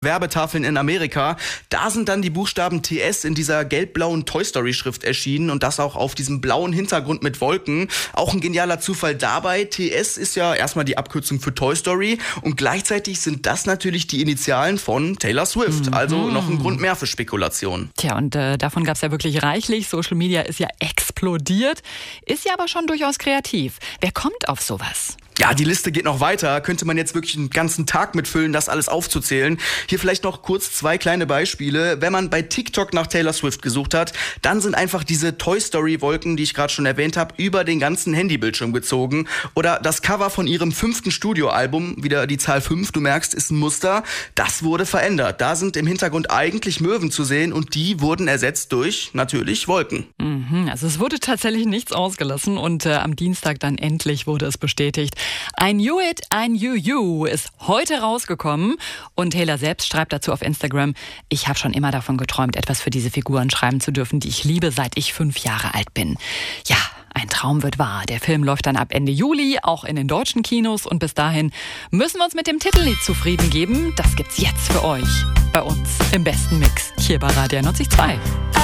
Werbetafeln in Amerika. Da sind dann die Buchstaben TS in dieser gelb-blauen Toy-Story-Schrift erschienen und das auch auf diesem blauen Hintergrund mit Wolken. Auch ein genialer Zufall dabei. TS ist ja erstmal die Abkürzung für Toy Story und gleichzeitig sind das natürlich die Initialen von Taylor Swift. Also noch ein Grund mehr für Spekulation. Tja, und davon gab es ja wirklich reichlich. Social Media ist ja explodiert, ist ja aber schon durchaus kreativ. Wer kommt auf sowas? Ja, die Liste geht noch weiter. Könnte man jetzt wirklich einen ganzen Tag mitfüllen, das alles aufzuzählen. Hier vielleicht noch kurz 2 kleine Beispiele. Wenn man bei TikTok nach Taylor Swift gesucht hat, dann sind einfach diese Toy-Story-Wolken, die ich gerade schon erwähnt habe, über den ganzen Handybildschirm gezogen. Oder das Cover von ihrem 5. Studioalbum, wieder die Zahl 5, du merkst, ist ein Muster. Das wurde verändert. Da sind im Hintergrund eigentlich Möwen zu sehen und die wurden ersetzt durch, natürlich, Wolken. Also es wurde tatsächlich nichts ausgelassen und am Dienstag dann endlich wurde es bestätigt. I Knew It, I Knew You ist heute rausgekommen und Taylor selbst schreibt dazu auf Instagram: Ich habe schon immer davon geträumt, etwas für diese Figuren schreiben zu dürfen, die ich liebe, seit ich 5 Jahre alt bin. Ja, ein Traum wird wahr. Der Film läuft dann ab Ende Juli, auch in den deutschen Kinos und bis dahin müssen wir uns mit dem Titellied zufrieden geben. Das gibt's jetzt für euch bei uns im besten Mix hier bei Radio 92.2.